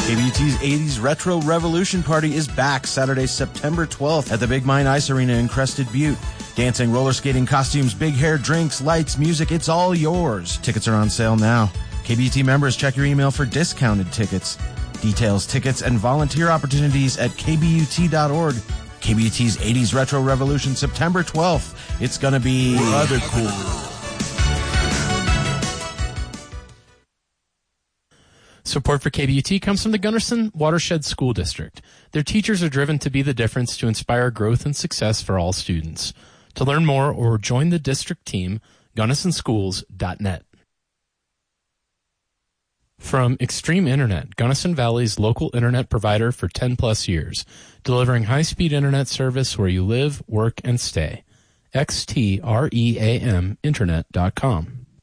KBUT's 80s Retro Revolution Party is back Saturday, September 12th at the Big Mine Ice Arena in Crested Butte. Dancing, roller skating, costumes, big hair, drinks, lights, music, it's all yours. Tickets are on sale now. KBUT members, check your email for discounted tickets. Details, tickets, and volunteer opportunities at kbut.org. KBUT's 80s Retro Revolution, September 12th. It's gonna be rather cool. Support for KBUT comes from the Gunnarson Watershed School District. Their teachers are driven to be the difference to inspire growth and success for all students. To learn more or join the district team, GunnarsonSchools.net. From Extreme Internet, Gunnison Valley's local internet provider for 10-plus years, delivering high-speed internet service where you live, work, and stay. XTREAM Internet.com.